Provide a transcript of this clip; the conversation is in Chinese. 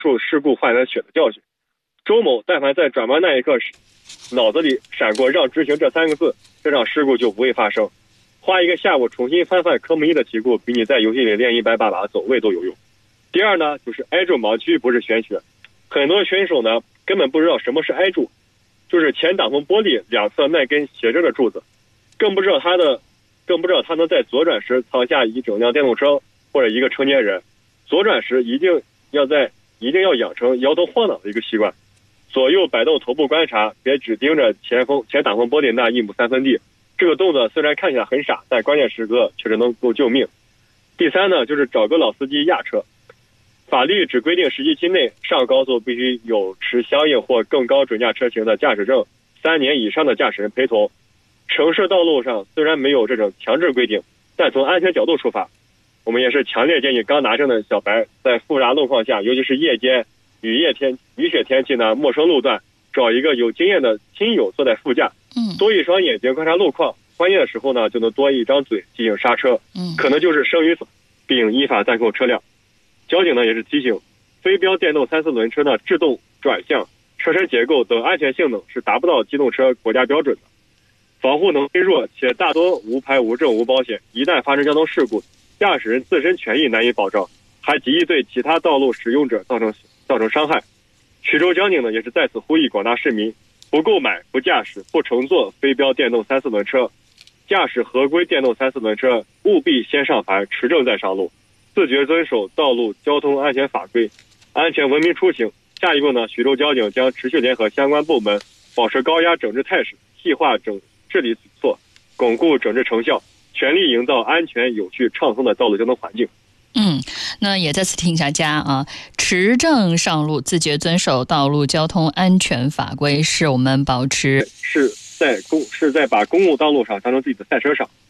受事故换来血的教训。周某但凡在转弯那一刻脑子里闪过让直行这3个字，这场事故就不会发生。花一个下午重新翻科目1的题库，比你在游戏里练100把走位都有用。第二呢，就是挨住盲区不是玄学，很多选手呢根本不知道什么是挨住，就是前挡风玻璃两侧那根斜着的柱子，更不知道他能在左转时藏下一整辆电动车或者一个成年人。左转时一定要养成摇头晃脑的一个习惯，左右摆动头部观察，别只盯着前挡风玻璃那1亩3分地。这个动作虽然看起来很傻，但关键时刻确实能够救命。第三呢，就是找个老司机压车。法律只规定实习期内上高速必须有持相应或更高准驾车型的驾驶证，3年以上的驾驶人陪同。城市道路上虽然没有这种强制规定，但从安全角度出发，我们也是强烈建议刚拿证的小白在复杂路况下，尤其是夜间雨雪天气呢，陌生路段，找一个有经验的亲友坐在副驾，多一双眼睛观察路况，关键的时候呢就能多一张嘴进行刹车，可能就是生与死，并依法暂扣车辆。交警呢也是提醒，非标电动3、4轮车的制动、转向、车身结构等安全性能是达不到机动车国家标准的，防护能力弱，且大多无牌无证无保险，一旦发生交通事故，驾驶人自身权益难以保障，还极易对其他道路使用者造成伤害。衢州交警呢也是在此呼吁广大市民，不购买、不驾驶、不乘坐非标电动3、4轮车，驾驶合规电动3、4轮车务必先上牌，持证再上路，自觉遵守道路交通安全法规，安全文明出行。下一步呢，衢州交警将持续联合相关部门，保持高压整治态势，细化治理举措，巩固整治成效，全力营造安全、有序、畅通的道路交通环境。 那也再次提醒大家啊，持证上路，自觉遵守道路交通安全法规，是我们保持是在把公共道路上当成自己的赛车场，